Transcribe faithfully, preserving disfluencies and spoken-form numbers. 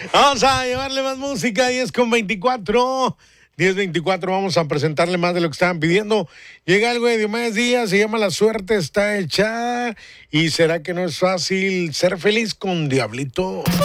Vamos a llevarle más música, diez con veinticuatro. diez veinticuatro, vamos a presentarle más de lo que estaban pidiendo. Llega algo de Diomedes Díaz, se llama La suerte está echada. ¿Y será que no es fácil ser feliz con Diablito?